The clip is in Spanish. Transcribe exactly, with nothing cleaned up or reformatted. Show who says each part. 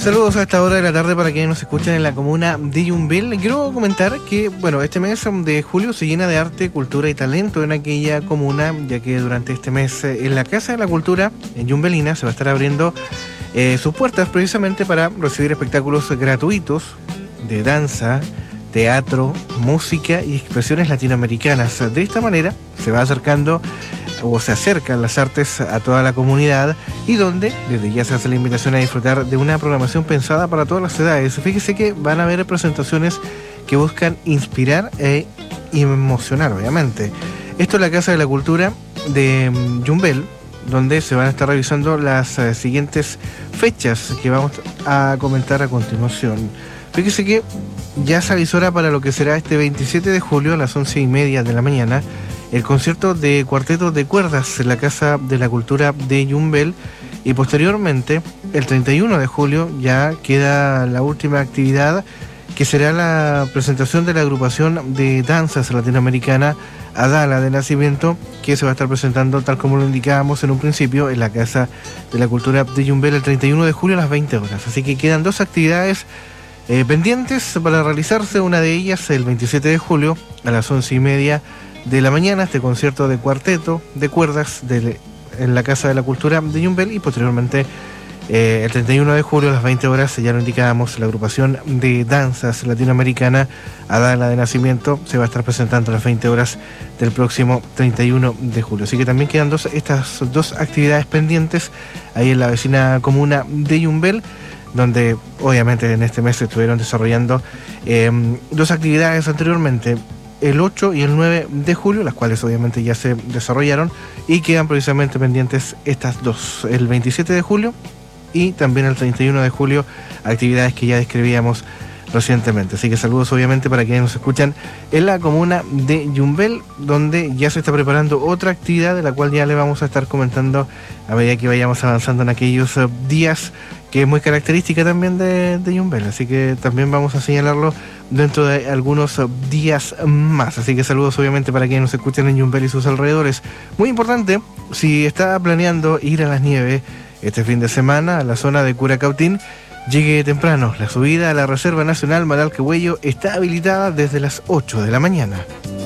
Speaker 1: Saludos a esta hora de la tarde para quienes nos escuchan en la comuna de Yumbel. Quiero comentar que, bueno, este mes de julio se llena de arte, cultura y talento en aquella comuna, ya que durante este mes en la Casa de la Cultura, en Yumbelina, se va a estar abriendo eh, sus puertas precisamente para recibir espectáculos gratuitos de danza, teatro, música y expresiones latinoamericanas. De esta manera se va acercando o se acercan las artes a toda la comunidad y donde desde ya se hace la invitación a disfrutar de una programación pensada para todas las edades. Fíjese que van a haber presentaciones que buscan inspirar e emocionar, obviamente. Esto es la Casa de la Cultura de Yumbel, donde se van a estar revisando las uh, siguientes fechas que vamos a comentar a continuación. Fíjese que ya se avisora para lo que será este veintisiete de julio a las once y media de la mañana el concierto de cuartetos de cuerdas en la Casa de la Cultura de Yumbel, y posteriormente el treinta y uno de julio ya queda la última actividad, que será la presentación de la agrupación de danzas latinoamericana Adala de Nacimiento, que se va a estar presentando, tal como lo indicábamos en un principio, en la Casa de la Cultura de Yumbel el treinta y uno de julio a las veinte horas. Así que quedan dos actividades eh, pendientes para realizarse. Una de ellas el veintisiete de julio a las once y media de la mañana, este concierto de cuarteto de cuerdas de, en la Casa de la Cultura de Yumbel, y posteriormente eh, el treinta y uno de julio a las veinte horas, ya lo indicábamos, la agrupación de danzas latinoamericana Adala de Nacimiento se va a estar presentando a las veinte horas del próximo treinta y uno de julio. Así que también quedan dos, estas dos actividades pendientes ahí en la vecina comuna de Yumbel, donde obviamente en este mes se estuvieron desarrollando eh, dos actividades anteriormente, el ocho y el nueve de julio, las cuales obviamente ya se desarrollaron, y quedan precisamente pendientes estas dos, el veintisiete de julio y también el treinta y uno de julio, actividades que ya describíamos recientemente. Así que saludos obviamente para quienes nos escuchan en la comuna de Yumbel, donde ya se está preparando otra actividad de la cual ya le vamos a estar comentando a medida que vayamos avanzando en aquellos uh, días, que es muy característica también de, de Yumbel. Así que también vamos a señalarlo dentro de algunos uh, días más. Así que saludos obviamente para quienes nos escuchan en Yumbel y sus alrededores. Muy importante, si está planeando ir a las nieves este fin de semana a la zona de Curacautín, llegue temprano. La subida a la Reserva Nacional Maralquehuello está habilitada desde las ocho de la mañana.